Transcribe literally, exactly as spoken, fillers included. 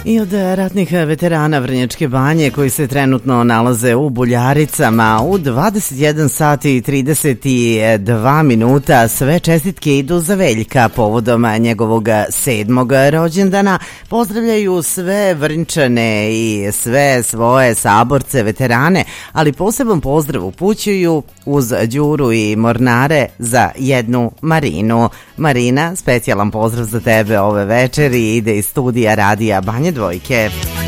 I od ratnih veterana Vrnjačke Banje koji se trenutno nalaze u Buljaricama u dvadeset jedan sati i trideset dva minuta sve čestitke idu za Veljka povodom njegovog sedmog rođendana. Pozdravljaju sve Vrnčane i sve svoje saborce, veterane, ali poseban pozdrav upućuju uz Đuru i Mornare za jednu Marinu. Marina, specijalan pozdrav za tebe ove večeri, ide iz studija Radija Banje Dvojke.